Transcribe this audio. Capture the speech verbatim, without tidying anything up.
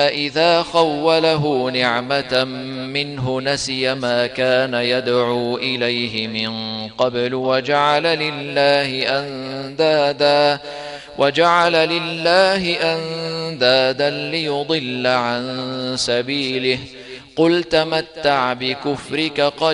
إذا خوله نعمة منه نسي ما كان يدعو إليه من قبل وجعل لله أندادا وجعل لله أندادا ليضل عن سبيله قل تمتع بكفرك قليلا